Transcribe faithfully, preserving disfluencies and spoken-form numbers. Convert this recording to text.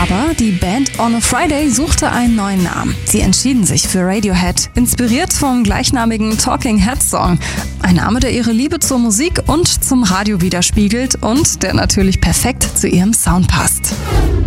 Aber die Band On a Friday suchte einen neuen Namen. Sie entschieden sich für Radiohead, inspiriert vom gleichnamigen Talking Heads Song. Ein Name, der ihre Liebe zur Musik und zum Radio widerspiegelt und der natürlich perfekt zu ihrem Sound passt.